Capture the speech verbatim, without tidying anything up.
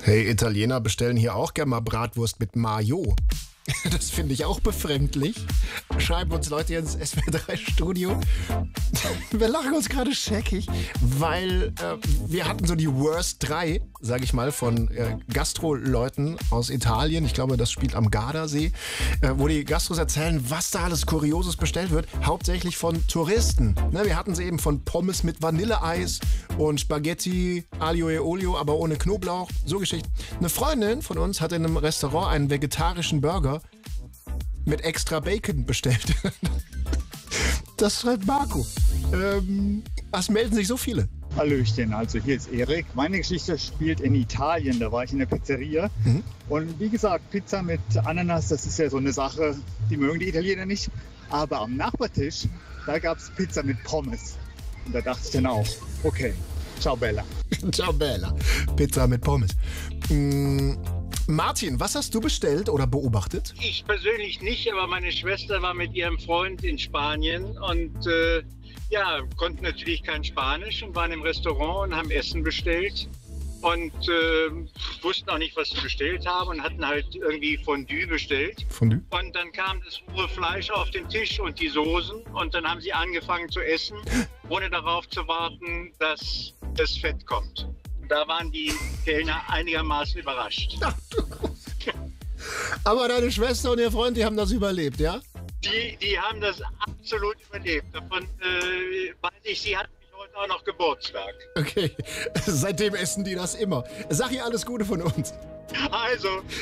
Hey, Italiener bestellen hier auch gerne mal Bratwurst mit Mayo. Das finde ich auch befremdlich. Schreiben uns Leute hier ins S W R drei Studio. Wir lachen uns gerade scheckig, weil äh, wir hatten so die Worst drei, sage ich mal, von äh, Gastro-Leuten aus Italien. Ich glaube, das spielt am Gardasee, äh, wo die Gastros erzählen, was da alles Kurioses bestellt wird. Hauptsächlich von Touristen. Ne, wir hatten sie eben von Pommes mit Vanilleeis und Spaghetti Aglio e Olio, aber ohne Knoblauch. So Geschichten. Eine Freundin von uns hat in einem Restaurant einen vegetarischen Burger mit extra Bacon bestellt. Das schreibt Marco. Ähm, es melden sich so viele. Hallöchen, also hier ist Erik. Meine Geschichte spielt in Italien, da war ich in der Pizzeria. Mhm. Und wie gesagt, Pizza mit Ananas, das ist ja so eine Sache, die mögen die Italiener nicht. Aber am Nachbartisch, da gab es Pizza mit Pommes. Und da dachte ich dann auch, okay, ciao Bella. Ciao Bella. Pizza mit Pommes. Mm. Martin, was hast du bestellt oder beobachtet? Ich persönlich nicht, aber meine Schwester war mit ihrem Freund in Spanien und äh, ja, konnten natürlich kein Spanisch und waren im Restaurant und haben Essen bestellt und äh, wussten auch nicht, was sie bestellt haben und hatten halt irgendwie Fondue bestellt. Fondue? Und dann kam das rohe Fleisch auf den Tisch und die Soßen und dann haben sie angefangen zu essen, ohne darauf zu warten, dass das Fett kommt. Da waren die Kellner einigermaßen überrascht. Aber deine Schwester und ihr Freund, die haben das überlebt, ja? Die, die haben das absolut überlebt. Davon äh, weiß ich, sie hat mich heute auch noch Geburtstag. Okay, seitdem essen die das immer. Sag ihr alles Gute von uns. Also,